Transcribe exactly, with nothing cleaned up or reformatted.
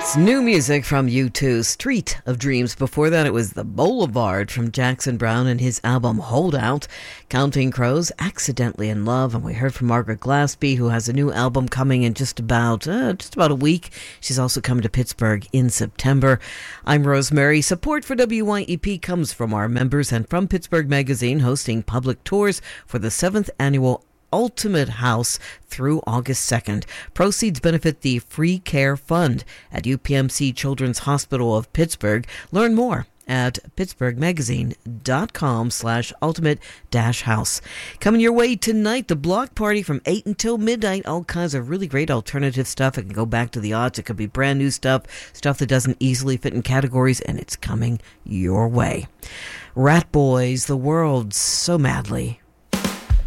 It's new music from U two, Street of Dreams. Before that, it was The Boulevard from Jackson Browne and his album Holdout. Counting Crows, Accidentally in Love. And we heard from Margaret Glaspie, who has a new album coming in just about, uh, just about a week. She's also coming to Pittsburgh in September. I'm Rosemary. Support for W Y E P comes from our members and from Pittsburgh Magazine, hosting public tours for the seventh annual Ultimate House through August second. Proceeds benefit the Free Care Fund at U P M C Children's Hospital of Pittsburgh. Learn more at pittsburghmagazine.com slash ultimate dash house. Coming your way tonight, the block party from eight until midnight. All kinds of really great alternative stuff. It can go back to the odds. It could be brand new stuff, stuff that doesn't easily fit in categories, and it's coming your way. Rat Boys, The World So Madly.